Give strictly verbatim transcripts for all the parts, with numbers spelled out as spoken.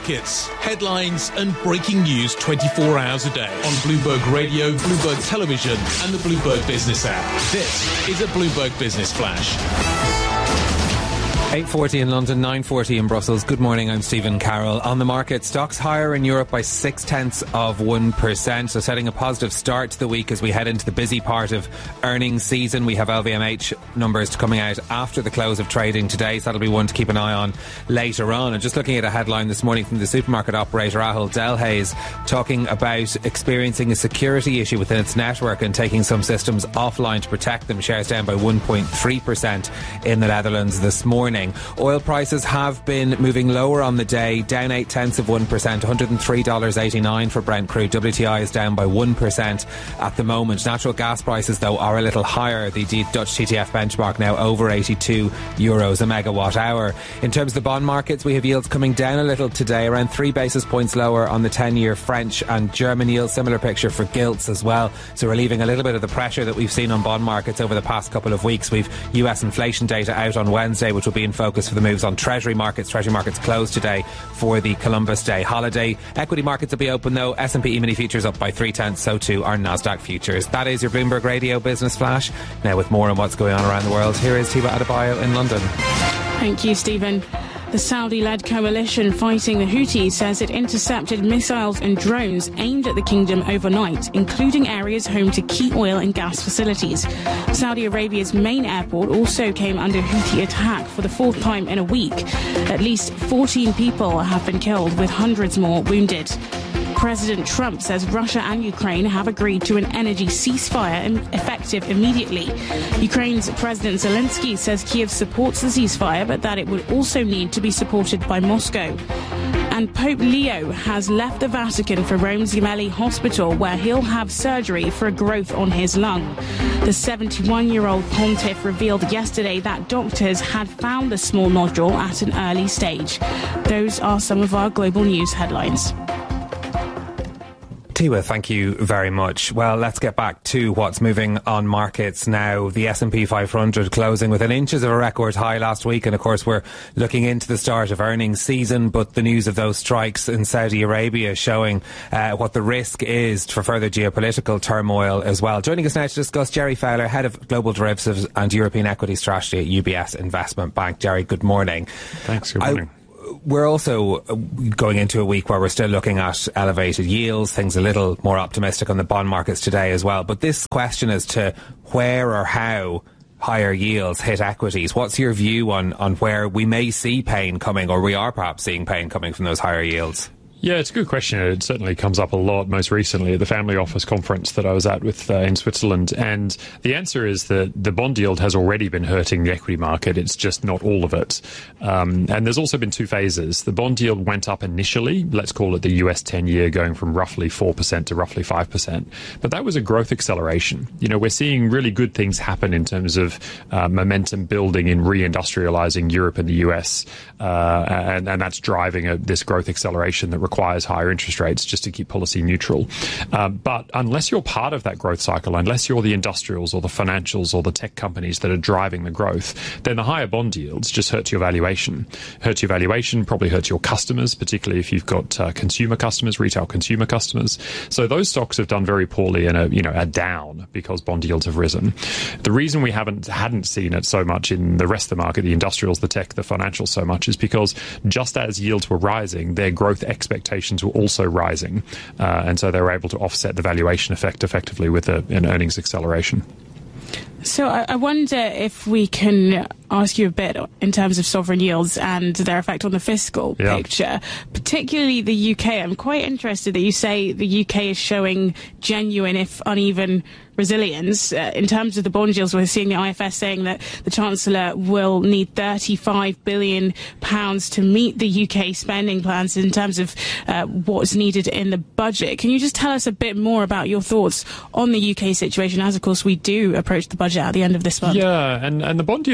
markets, headlines and breaking news twenty-four hours a day on Bloomberg Radio, Bloomberg Television and the Bloomberg Business app. This is a Bloomberg Business Flash. eight forty in London, nine forty in Brussels. Good morning, I'm Stephen Carroll. On the market, stocks higher in Europe by six tenths of one percent, so setting a positive start to the week as we head into the busy part of earnings season. We have L V M H numbers coming out after the close of trading today, so that'll be one to keep an eye on later on. And just looking at a headline this morning from the supermarket operator Ahold Delhaize, talking about experiencing a security issue within its network and taking some systems offline to protect them. Shares down by one point three percent in the Netherlands this morning. Oil prices have been moving lower on the day, down eight tenths of one percent, one hundred three dollars eighty-nine for Brent crude. W T I is down by one percent at the moment. Natural gas prices, though, are a little higher. The Dutch T T F benchmark now over eighty-two euros a megawatt hour. In terms of the bond markets, we have yields coming down a little today, around three basis points lower on the ten-year French and German yields. Similar picture for gilts as well. So relieving a little bit of the pressure that we've seen on bond markets over the past couple of weeks. We've U S inflation data out on Wednesday, which will be in focus for the moves on Treasury markets. Treasury markets closed today for the Columbus Day holiday. Equity markets will be open though. S and P E-mini futures up by three tenths, so too are Nasdaq futures. That is your Bloomberg Radio Business Flash. Now with more on what's going on around the world, here is Tiba Adebayo in London. Thank you, Stephen. The Saudi-led coalition fighting the Houthis says it intercepted missiles and drones aimed at the kingdom overnight, including areas home to key oil and gas facilities. Saudi Arabia's main airport also came under Houthi attack for the fourth time in a week. At least fourteen people have been killed, with hundreds more wounded. President Trump says Russia and Ukraine have agreed to an energy ceasefire effective immediately. Ukraine's President Zelensky says Kiev supports the ceasefire, but that it would also need to be supported by Moscow. And Pope Leo has left the Vatican for Rome's Gemelli Hospital, where he'll have surgery for a growth on his lung. The seventy-one-year-old pontiff revealed yesterday that doctors had found the small nodule at an early stage. Those are some of our global news headlines. Tiwa, thank you very much. Well, let's get back to what's moving on markets now. The S and P five hundred closing within inches of a record high last week, and of course we're looking into the start of earnings season, but the news of those strikes in Saudi Arabia showing uh, what the risk is for further geopolitical turmoil as well. Joining us now to discuss, Jerry Fowler, Head of Global Derivatives and European Equity Strategy at U B S Investment Bank. Jerry, good morning. Thanks, good morning. I, We're also going into a week where we're still looking at elevated yields, things a little more optimistic on the bond markets today as well. But this question as to where or how higher yields hit equities, what's your view on, on where we may see pain coming, or we are perhaps seeing pain coming from those higher yields? Yeah, it's a good question. It certainly comes up a lot most recently at the Family Office conference that I was at with uh, in Switzerland. And the answer is that the bond yield has already been hurting the equity market. It's just not all of it. Um, and there's also been two phases. The bond yield went up initially, let's call it the U S ten-year, going from roughly four percent to roughly five percent. But that was a growth acceleration. You know, we're seeing really good things happen in terms of uh, momentum building in reindustrializing Europe and the U S. Uh, and, and that's driving a, this growth acceleration that requires higher interest rates just to keep policy neutral. Um, but unless you're part of that growth cycle, unless you're the industrials or the financials or the tech companies that are driving the growth, then the higher bond yields just hurt your valuation. Hurt your valuation, probably hurt your customers, particularly if you've got uh, consumer customers, retail consumer customers. So those stocks have done very poorly and are, you know, are down because bond yields have risen. The reason we haven't hadn't seen it so much in the rest of the market, the industrials, the tech, the financials so much, is because just as yields were rising, their growth expectations Expectations were also rising, uh, and so they were able to offset the valuation effect effectively with a, an earnings acceleration. So I, I wonder if we can ask you a bit in terms of sovereign yields and their effect on the fiscal yeah. picture, particularly the U K. I'm quite interested that you say the U K is showing genuine, if uneven, resilience. Uh, in terms of the bond yields, we're seeing the I F S saying that the Chancellor will need thirty-five billion pounds to meet the U K spending plans in terms of uh, what's needed in the budget. Can you just tell us a bit more about your thoughts on the U K situation, as, of course, we do approach the budget at the end of this month? Yeah, and, and the bond yield effect is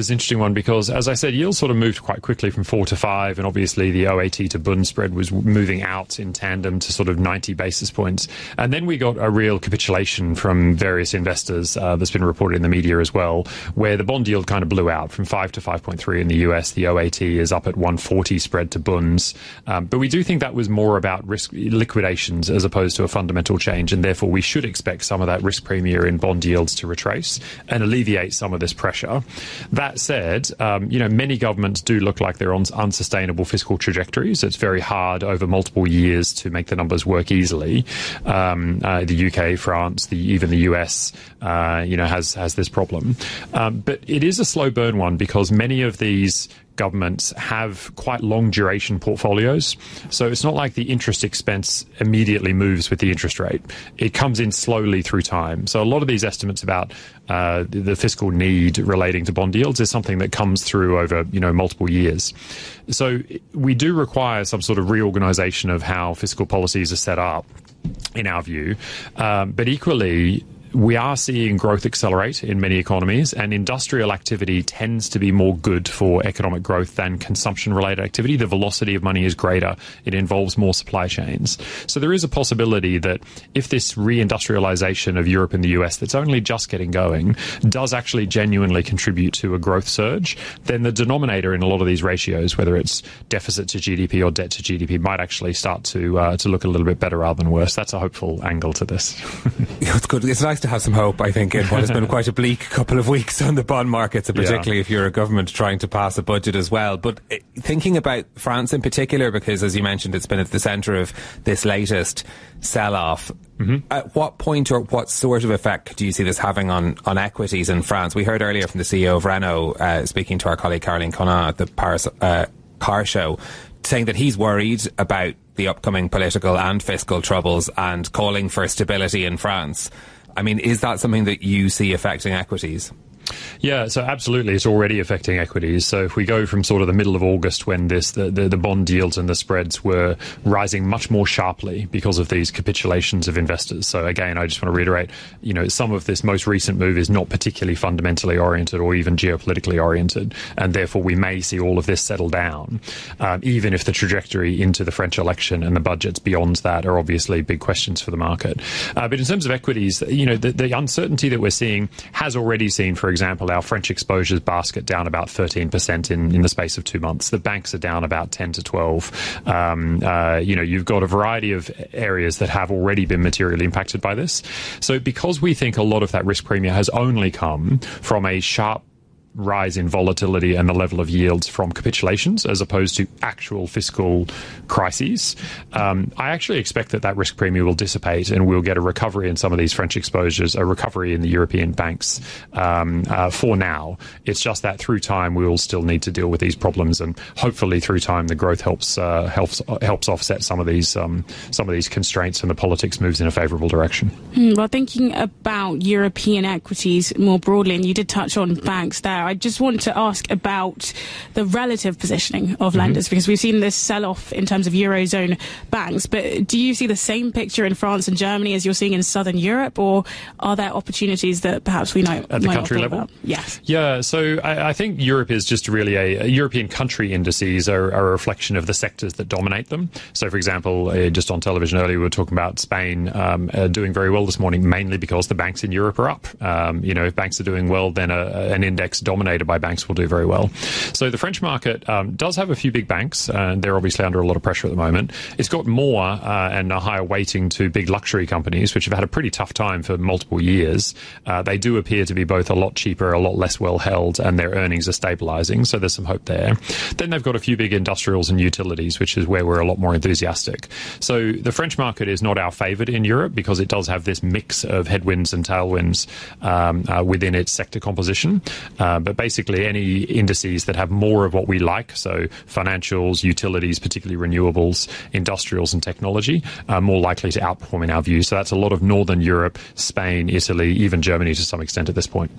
is an interesting one because, as I said, yields sort of moved quite quickly from four to five, and obviously the O A T to Bund spread was moving out in tandem to sort of ninety basis points. And then we got a real capitulation from various investors uh, that's been reported in the media as well, where the bond yield kind of blew out from five to five point three in the U S. The O A T is up at one forty spread to Bunds. Um, but we do think that was more about risk liquidations as opposed to a fundamental change, and therefore we should expect some of that risk premium in bond yields to retrace and alleviate some of this pressure. That said, um, you know, many governments do look like they're on unsustainable fiscal trajectories. It's very hard over multiple years to make the numbers work easily. Um, uh, the U K, France, the, even the U S, uh, you know, has has this problem. Um, but it is a slow burn one because many of these governments have quite long duration portfolios. So it's not like the interest expense immediately moves with the interest rate. It comes in slowly through time. So a lot of these estimates about uh, the, the fiscal need relating to bond yields is something that comes through over, you know, multiple years. So we do require some sort of reorganization of how fiscal policies are set up, in our view. Um, but equally, we are seeing growth accelerate in many economies, and industrial activity tends to be more good for economic growth than consumption-related activity. The velocity of money is greater. It involves more supply chains. So there is a possibility that if this reindustrialization of Europe and the U S that's only just getting going does actually genuinely contribute to a growth surge, then the denominator in a lot of these ratios, whether it's deficit to G D P or debt to G D P, might actually start to uh, to look a little bit better rather than worse. That's a hopeful angle to this. It's good. It's nice to have some hope, I think, in what has been quite a bleak couple of weeks on the bond markets, particularly yeah. if you're a government trying to pass a budget as well. But thinking about France in particular, because as you mentioned, it's been at the centre of this latest sell-off. Mm-hmm. At what point or what sort of effect do you see this having on, on equities in France? We heard earlier from the C E O of Renault, uh, speaking to our colleague Caroline Conan at the Paris uh, car show, saying that he's worried about the upcoming political and fiscal troubles and calling for stability in France. I mean, is that something that you see affecting equities? Yeah, so absolutely, it's already affecting equities. So if we go from sort of the middle of August when this the, the, the bond yields and the spreads were rising much more sharply because of these capitulations of investors. So again, I just want to reiterate, you know, some of this most recent move is not particularly fundamentally oriented or even geopolitically oriented, and therefore we may see all of this settle down, um, even if the trajectory into the French election and the budgets beyond that are obviously big questions for the market. Uh, but in terms of equities, you know, the, the uncertainty that we're seeing has already seen, for example, our French exposures basket down about thirteen percent in, in the space of two months. The banks are down about ten to twelve. Um, uh, you know, you've got a variety of areas that have already been materially impacted by this. So because we think a lot of that risk premium has only come from a sharp rise in volatility and the level of yields from capitulations as opposed to actual fiscal crises, um, I actually expect that that risk premium will dissipate and we'll get a recovery in some of these French exposures, a recovery in the European banks um, uh, for now. It's just that through time we will still need to deal with these problems, and hopefully through time the growth helps uh, helps helps offset some of these um, some of these constraints and the politics moves in a favourable direction. Hmm, well, thinking about European equities more broadly, and you did touch on banks there, I just want to ask about the relative positioning of lenders, mm-hmm. because we've seen this sell-off in terms of Eurozone banks, but do you see the same picture in France and Germany as you're seeing in Southern Europe, or are there opportunities that perhaps we know at the country level? About? Yes. Yeah, so I, I think Europe is just really a, a European country indices are, are a reflection of the sectors that dominate them. So, for example, uh, just on television earlier, we were talking about Spain um, uh, doing very well this morning, mainly because the banks in Europe are up. Um, you know, if banks are doing well, then a, an index dominated by banks will do very well. So the French market um, does have a few big banks, and they're obviously under a lot of pressure at the moment. It's got more uh, and a higher weighting to big luxury companies, which have had a pretty tough time for multiple years. Uh, they do appear to be both a lot cheaper, a lot less well held, and their earnings are stabilizing, so there's some hope there. Then they've got a few big industrials and utilities, which is where we're a lot more enthusiastic. So the French market is not our favourite in Europe because it does have this mix of headwinds and tailwinds um, uh, within its sector composition. Uh, but basically any indices that have more of what we like, so financials, utilities, particularly renewables, industrials and technology, are more likely to outperform in our view. So that's a lot of Northern Europe, Spain, Italy, even Germany to some extent at this point.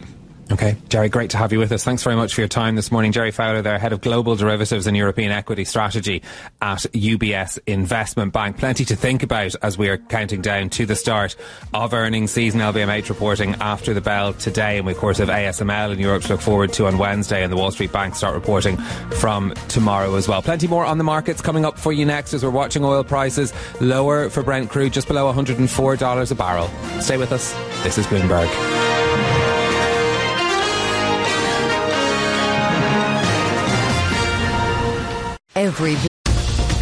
Okay, Jerry, great to have you with us. Thanks very much for your time this morning. Jerry Fowler there, Head of Global Derivatives and European Equity Strategy at U B S Investment Bank. Plenty to think about as we are counting down to the start of earnings season. L V M H reporting after the bell today, and we of course have A S M L in Europe to look forward to on Wednesday, and the Wall Street Bank start reporting from tomorrow as well. Plenty more on the markets coming up for you next as we're watching oil prices lower for Brent crude, just below one hundred four dollars a barrel. Stay with us. This is Bloomberg. Every